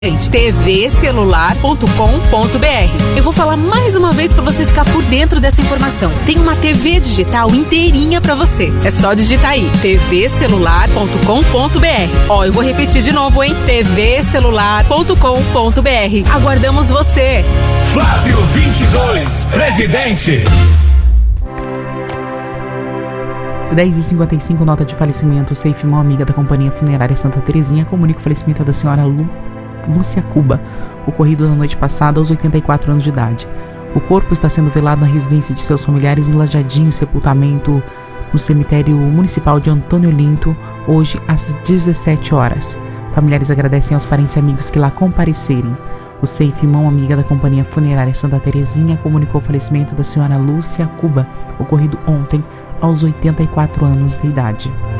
tvcelular.com.br. Eu vou falar mais uma vez para você ficar por dentro dessa informação. Tem uma TV digital inteirinha para você. É só digitar aí, tvcelular.com.br. Eu vou repetir de novo, hein? tvcelular.com.br. Aguardamos você. Flávio 22, presidente. 10h55, nota de falecimento. Seifimão, amiga da Companhia Funerária Santa Terezinha, comunica o falecimento da senhora Lúcia Cuba, ocorrido na noite passada aos 84 anos de idade. O corpo está sendo velado na residência de seus familiares no Lajadinho, sepultamento no cemitério municipal de Antônio Linto, hoje às 17 horas. Familiares agradecem aos parentes e amigos que lá comparecerem. O Seifimão, amiga da Companhia Funerária Santa Terezinha, comunicou o falecimento da senhora Lúcia Cuba, ocorrido ontem aos 84 anos de idade.